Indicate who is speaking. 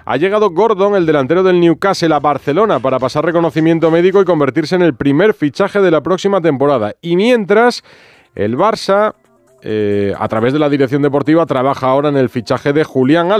Speaker 1: Ha llegado Gordon, el delantero del Newcastle, a Barcelona para pasar reconocimiento médico y convertirse en el primer fichaje de la próxima temporada. Y mientras, el Barça, a través de la dirección deportiva, trabaja ahora en el fichaje de Julián Álvarez.